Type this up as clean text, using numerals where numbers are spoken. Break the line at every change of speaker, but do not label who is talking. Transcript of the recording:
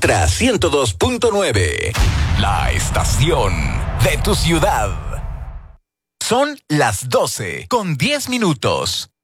Ultra 102.9. La estación de tu ciudad. Son las 12:10.